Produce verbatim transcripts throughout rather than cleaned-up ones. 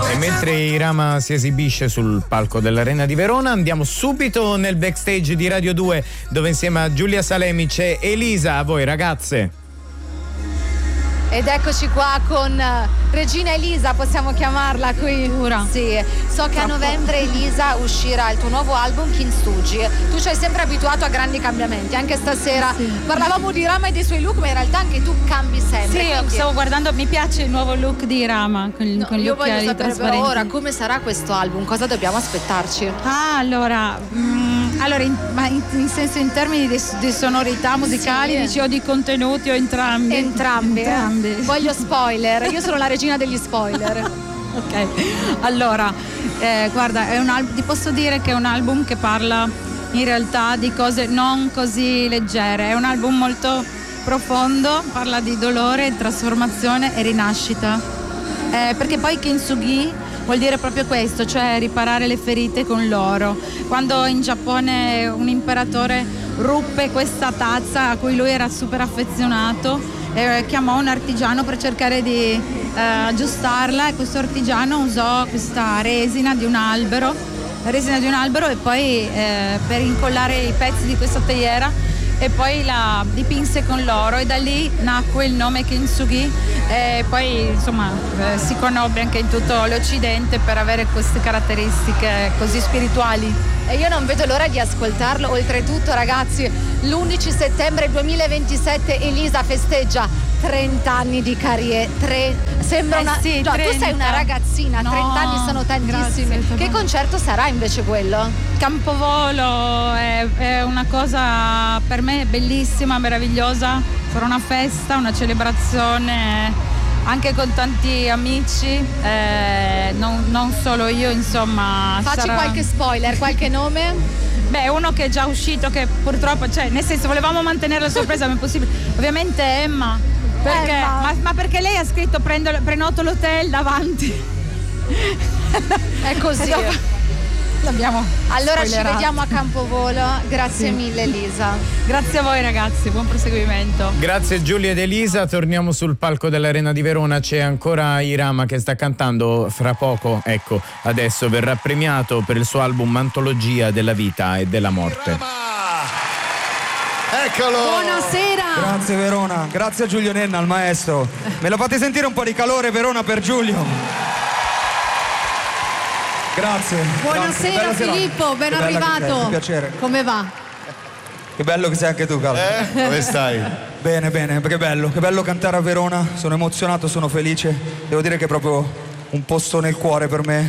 E mentre Irama si esibisce sul palco dell'Arena di Verona, andiamo subito nel backstage di Radio due, dove insieme a Giulia Salemi c'è Elisa. A voi ragazze. Ed eccoci qua con Regina Elisa, possiamo chiamarla qui? Ura. Sì, so che a novembre, Elisa, uscirà il tuo nuovo album Kintsugi. Tu ci hai sempre abituato a grandi cambiamenti, anche stasera sì. Parlavamo di Irama e dei suoi look, ma in realtà anche tu cambi sempre. Sì, quindi... stavo guardando, mi piace il nuovo look di Irama con, no, con gli io occhiali voglio sapere trasparenti. Ora come sarà questo album, cosa dobbiamo aspettarci? Ah, allora, mh, allora in, ma in, in senso in termini di, di sonorità musicali, sì. Dici o di contenuti o entrambi? Entrambi. Entrambi. Voglio spoiler, io sono la regina degli spoiler. Ok, allora, eh, guarda, è un album, ti posso dire che è un album che parla in realtà di cose non così leggere, è un album molto profondo, parla di dolore, trasformazione e rinascita, eh, perché poi Kintsugi vuol dire proprio questo, cioè riparare le ferite con l'oro. Quando in Giappone un imperatore ruppe questa tazza a cui lui era super affezionato, eh, chiamò un artigiano per cercare di eh, aggiustarla, e questo artigiano usò questa resina di un albero, la resina di un albero e poi eh, per incollare i pezzi di questa teiera, e poi la dipinse con l'oro, e da lì nacque il nome Kintsugi, e poi insomma eh, si conobbe anche in tutto l'Occidente per avere queste caratteristiche così spirituali. E io non vedo l'ora di ascoltarlo. Oltretutto, ragazzi, l'undici settembre duemilaventisette Elisa festeggia trenta anni di carriera. Tre... Sembra eh una. Sì, no, tu sei una ragazzina, no, trenta anni sono tantissimi. Grazie, che concerto sarà invece quello? Campovolo è, è una cosa per me bellissima, meravigliosa. Sarà una festa, una celebrazione anche con tanti amici, eh, non, non solo io, insomma. Facci sarà... qualche spoiler, qualche nome? Beh, uno che è già uscito, che purtroppo, cioè, nel senso, volevamo mantenere la sorpresa, ma è impossibile. Ovviamente Emma, perché, Emma. Ma, ma perché lei ha scritto prendo, prenoto l'hotel davanti. È così. L'abbiamo allora spoilerato. Ci vediamo a Campovolo. Grazie sì. mille Elisa. Grazie a voi ragazzi, buon proseguimento. Grazie Giulia ed Elisa. Torniamo sul palco dell'Arena di Verona. C'è ancora Irama che sta cantando. Fra poco, ecco, adesso verrà premiato per il suo album Antologia della vita e della morte. Irama! Eccolo! Buonasera! Grazie Verona, grazie a Giulio Nenna, al maestro. Me lo fate sentire un po' di calore Verona per Giulio? Grazie. Buonasera grazie. Filippo, ben arrivato. Un piacere. Come va? Che bello che sei anche tu, Carlo. Eh? Dove stai? Bene, bene, che bello, che bello cantare a Verona. Sono emozionato, sono felice. Devo dire che è proprio un posto nel cuore per me.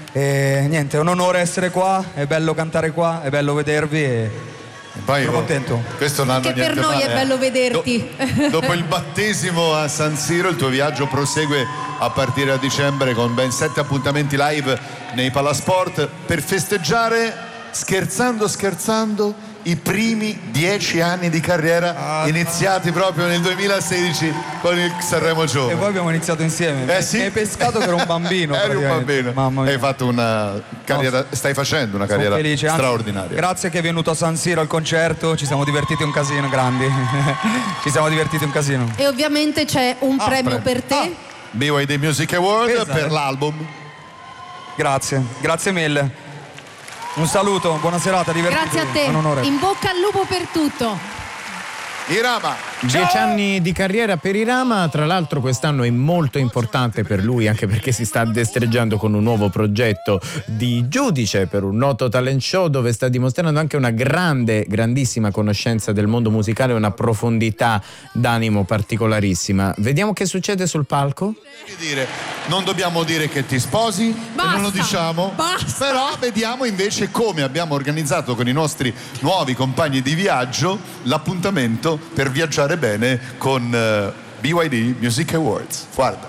E niente, è un onore essere qua, è bello cantare qua, è bello vedervi e poi sono contento. Questo non che per noi male, è bello eh. vederti. Do, dopo il battesimo a San Siro, il tuo viaggio prosegue a partire da dicembre con ben sette appuntamenti live nei Palasport per festeggiare, scherzando scherzando, i primi dieci anni di carriera ah, iniziati proprio nel duemilasedici con il Sanremo Giovane. E poi abbiamo iniziato insieme. Eh sì. Mi hai pescato che ero un bambino. Eri un bambino. Mamma mia. Hai fatto una carriera, no, stai facendo una carriera felice, anzi, straordinaria. Grazie che è venuto a San Siro al concerto, ci siamo divertiti un casino, grandi. Ci siamo divertiti un casino. E ovviamente c'è un ah, premio pre- per te. Ah. B Y D Music Award esatto. Per l'album. Grazie, grazie mille. Un saluto, buona serata, divertitevi. Grazie a te, un onore. In bocca al lupo per tutto. Irama. Dieci anni di carriera per Irama, tra l'altro quest'anno è molto importante per lui anche perché si sta destreggiando con un nuovo progetto di giudice per un noto talent show dove sta dimostrando anche una grande, grandissima conoscenza del mondo musicale e una profondità d'animo particolarissima. Vediamo che succede sul palco. Dire, non dobbiamo dire che ti sposi, basta, e non lo diciamo, basta. Però vediamo invece come abbiamo organizzato con i nostri nuovi compagni di viaggio l'appuntamento per viaggiare bene con uh, B Y D Music Awards. Guarda.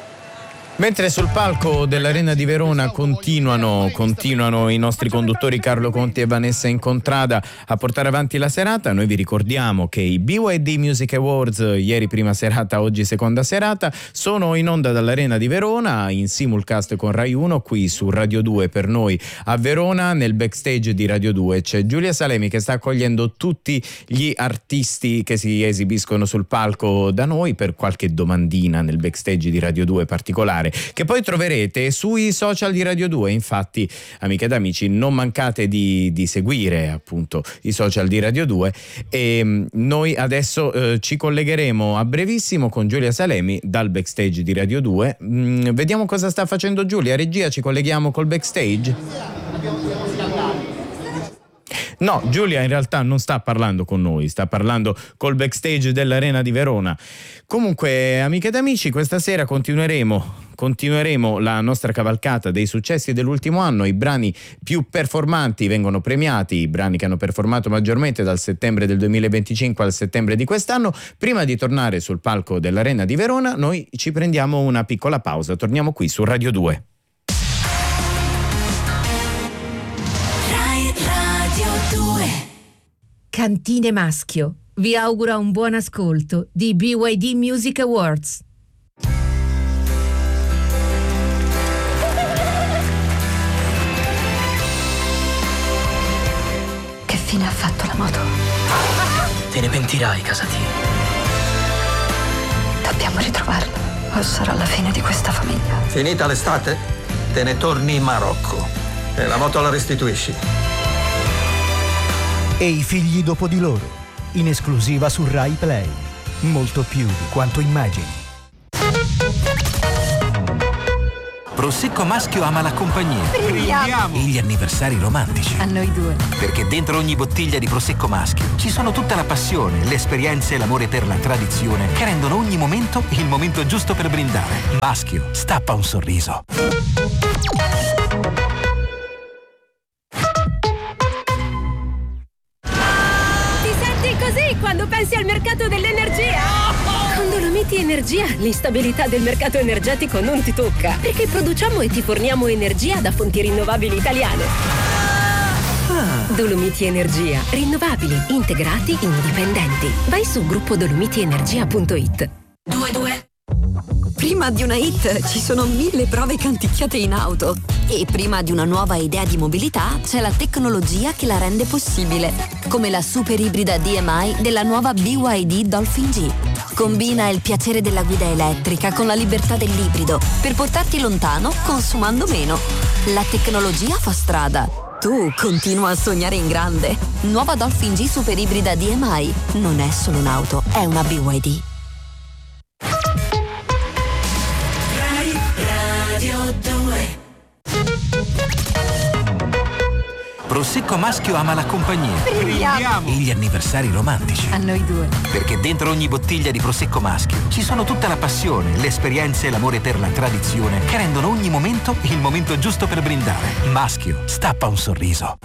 Mentre sul palco dell'Arena di Verona continuano, continuano i nostri conduttori Carlo Conti e Vanessa Incontrada a portare avanti la serata, noi vi ricordiamo che i B Y D Music Awards, ieri prima serata, oggi seconda serata, sono in onda dall'Arena di Verona in simulcast con Rai uno qui su Radio due per noi a Verona. Nel backstage di Radio due c'è Giulia Salemi che sta accogliendo tutti gli artisti che si esibiscono sul palco da noi per qualche domandina nel backstage di Radio due particolare. particolare, che poi troverete sui social di Radio due. Infatti, amiche ed amici, non mancate di, di seguire appunto i social di Radio due, e mh, noi adesso eh, ci collegheremo a brevissimo con Giulia Salemi dal backstage di Radio due. Mh, vediamo cosa sta facendo Giulia. Regia, ci colleghiamo col backstage? No, Giulia in realtà non sta parlando con noi, sta parlando col backstage dell'Arena di Verona. Comunque, amiche ed amici, questa sera continueremo Continueremo la nostra cavalcata dei successi dell'ultimo anno. I brani più performanti vengono premiati, i brani che hanno performato maggiormente dal settembre del duemilaventicinque al settembre di quest'anno. Prima di tornare sul palco dell'Arena di Verona, noi ci prendiamo una piccola pausa. Torniamo qui su Radio due. Rai Radio due. Cantine Maschio vi augura un buon ascolto di B Y D Music Awards. Che fine ha fatto la moto? Te ne pentirai, Casati. Dobbiamo ritrovarlo, o sarà la fine di questa famiglia. Finita l'estate, te ne torni in Marocco e la moto la restituisci. E i figli dopo di loro, in esclusiva su Rai Play. Molto più di quanto immagini. Prosecco Maschio ama la compagnia. Brilliamo. E gli anniversari romantici. A noi due. Perché dentro ogni bottiglia di Prosecco Maschio ci sono tutta la passione, l'esperienza e l'amore per la tradizione che rendono ogni momento il momento giusto per brindare. Maschio, stappa un sorriso. Ti senti così quando pensi al mercato dell'energia? Con Dolomiti Energia l'instabilità del mercato energetico non ti tocca, perché produciamo e ti forniamo energia da fonti rinnovabili italiane. Ah. Dolomiti Energia, rinnovabili, integrati, indipendenti. Vai su gruppo dolomiti energia punto it. Due due. Prima di una hit ci sono mille prove canticchiate in auto. E prima di una nuova idea di mobilità c'è la tecnologia che la rende possibile. Come la super ibrida D M I della nuova B Y D Dolphin G. Combina il piacere della guida elettrica con la libertà dell'ibrido per portarti lontano consumando meno. La tecnologia fa strada. Tu continua a sognare in grande. Nuova Dolphin G super ibrida D M I. Non è solo un'auto, è una B Y D. Radio due. Prosecco Maschio ama la compagnia. Brilliamo. E gli anniversari romantici. A noi due. Perché dentro ogni bottiglia di Prosecco Maschio ci sono tutta la passione, l'esperienza e l'amore per la tradizione che rendono ogni momento il momento giusto per brindare. Maschio, stappa un sorriso.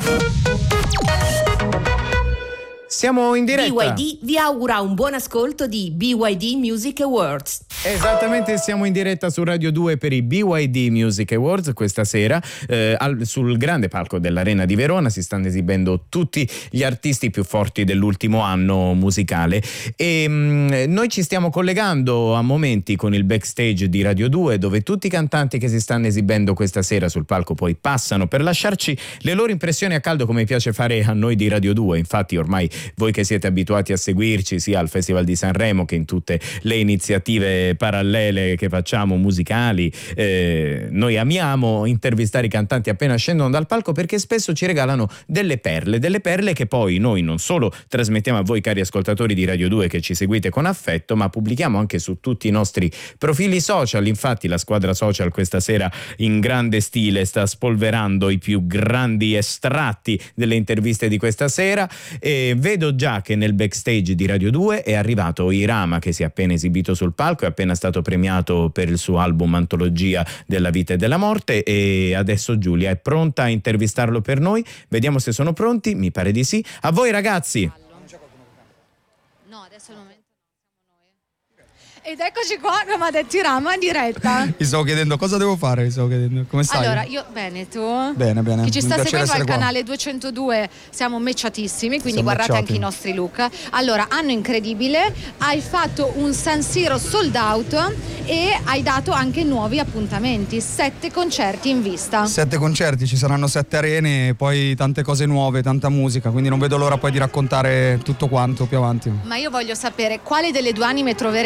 Siamo in diretta. B Y D vi augura un buon ascolto di B Y D Music Awards. Esattamente, siamo in diretta su Radio due per i B Y D Music Awards questa sera. Eh, al, sul grande palco dell'Arena di Verona si stanno esibendo tutti gli artisti più forti dell'ultimo anno musicale e mh, noi ci stiamo collegando a momenti con il backstage di Radio due, dove tutti i cantanti che si stanno esibendo questa sera sul palco poi passano per lasciarci le loro impressioni a caldo, come piace fare a noi di Radio due. Infatti ormai voi che siete abituati a seguirci sia al Festival di Sanremo che in tutte le iniziative parallele che facciamo musicali, eh, noi amiamo intervistare i cantanti appena scendono dal palco, perché spesso ci regalano delle perle, delle perle che poi noi non solo trasmettiamo a voi cari ascoltatori di Radio due che ci seguite con affetto, ma pubblichiamo anche su tutti i nostri profili social. Infatti la squadra social questa sera in grande stile sta spolverando i più grandi estratti delle interviste di questa sera e vedo già che nel backstage di Radio due è arrivato Irama, che si è appena esibito sul palco, è appena stato premiato per il suo album Antologia della vita e della morte, e adesso Giulia è pronta a intervistarlo per noi. Vediamo se sono pronti, mi pare di sì. A voi ragazzi. No, adesso è il momento. Ed eccoci qua, come ha detto Irama, in diretta. Ti stavo chiedendo cosa devo fare, ti stavo chiedendo. Come stai? Allora, io bene, tu? Bene, bene. Chi ci sta Mi piace seguendo al essere qua. canale duecentodue siamo matchatissimi, quindi Siamo guardate matchati. anche i nostri look. Allora, anno incredibile, hai fatto un San Siro sold out e hai dato anche nuovi appuntamenti, sette concerti in vista. Sette concerti, ci saranno sette arene e poi tante cose nuove, tanta musica, quindi non vedo l'ora poi di raccontare tutto quanto più avanti. Ma io voglio sapere quale delle due anime troveremo, perché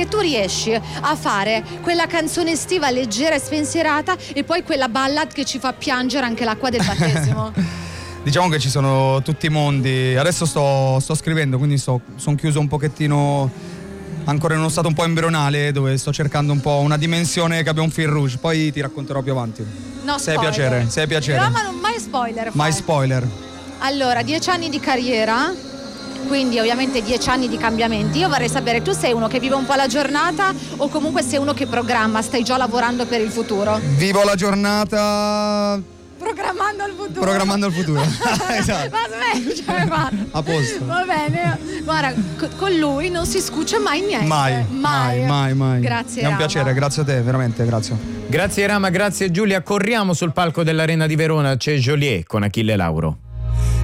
tu riesci a fare quella canzone estiva leggera e spensierata e poi quella ballad che ci fa piangere anche l'acqua del battesimo. Diciamo che ci sono tutti i mondi. Adesso sto, sto scrivendo, quindi sto, sono chiuso un pochettino ancora in uno stato un po' embrionale, dove sto cercando un po' una dimensione che abbia un fil rouge. Poi ti racconterò più avanti. No, se è spoiler. piacere, se è piacere. No, ma non mai spoiler. Mai fai. spoiler. Allora, dieci anni di carriera, quindi ovviamente dieci anni di cambiamenti. Io vorrei sapere, tu sei uno che vive un po' la giornata o comunque sei uno che programma, stai già lavorando per il futuro? Vivo la giornata programmando il futuro. Programmando il futuro. Esatto. Ma smetti, cioè, guarda. A posto. Va bene. Guarda, co- con lui non si scuccia mai niente. Mai, mai, mai, mai. Grazie. È un Rama. piacere, grazie a te, veramente, grazie. Grazie Rama, grazie Giulia. Corriamo sul palco dell'Arena di Verona, c'è Joliet con Achille Lauro.